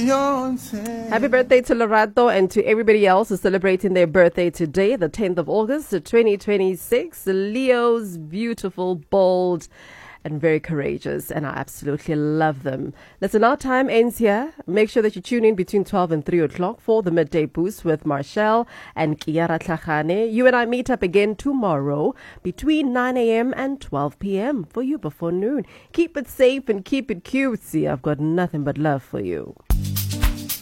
Happy birthday to Lorato and to everybody else who's celebrating their birthday today, the 10th of August, 2026. Leo's beautiful, bold, and very courageous, and I absolutely love them. Listen, our time ends here. Make sure that you tune in between 12 and 3 o'clock for the Midday Boost with Marshall and Kiara Tlhagane. You and I meet up again tomorrow between 9 a.m. and 12 p.m. for you before noon. Keep it safe and keep it cutesy. I've got nothing but love for you.